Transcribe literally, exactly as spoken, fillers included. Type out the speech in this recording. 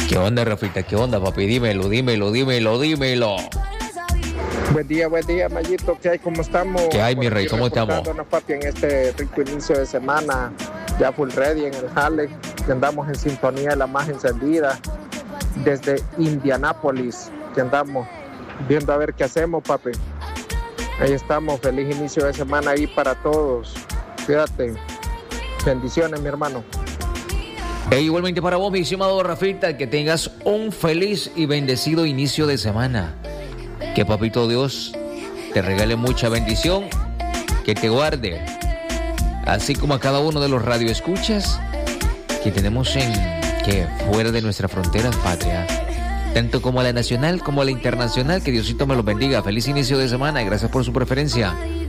¿Qué onda, Rafita? ¿Qué onda, papi? Dímelo, dímelo, dímelo, dímelo. Buen día, buen día, Mayito. ¿Qué hay? ¿Cómo estamos? ¿Qué hay, mi rey? ¿Cómo estamos? Papi, en este rico inicio de semana, ya full ready en el jale, que andamos en sintonía de la más encendida, desde Indianápolis, que andamos viendo a ver qué hacemos, papi. Ahí estamos, feliz inicio de semana ahí para todos. Cuídate. Bendiciones, mi hermano. E igualmente para vos, mi estimado Rafita, que tengas un feliz y bendecido inicio de semana. Que Papito Dios te regale mucha bendición, que te guarde, así como a cada uno de los radioescuchas que tenemos en que fuera de nuestras fronteras patria, tanto como a la nacional como a la internacional. Que Diosito me los bendiga. Feliz inicio de semana y gracias por su preferencia.